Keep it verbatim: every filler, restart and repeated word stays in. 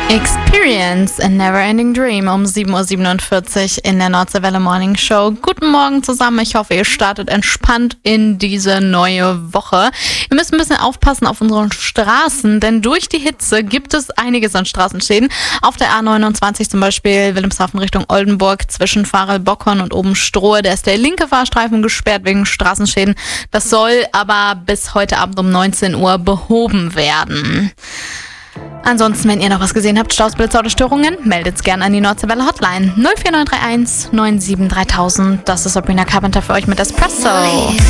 Experience, a Never-Ending Dream um sieben Uhr siebenundvierzig in der Nordseewelle Morning Show. Guten Morgen zusammen. Ich hoffe, ihr startet entspannt in diese neue Woche. Ihr müsst ein bisschen aufpassen auf unseren Straßen, denn durch die Hitze gibt es einiges an Straßenschäden. Auf der A neunundzwanzig zum Beispiel Wilhelmshaven Richtung Oldenburg zwischen Farel-Bockhorn und Oben-Strohe. Da ist der linke Fahrstreifen gesperrt wegen Straßenschäden. Das soll aber bis heute Abend um neunzehn Uhr behoben werden. Ansonsten, wenn ihr noch was gesehen habt, Staus, Blitzer oder Störungen, meldet's gerne an die Nordseewelle Hotline null vier neun drei eins neun sieben drei null null null. Das ist Sabrina Carpenter für euch mit Espresso.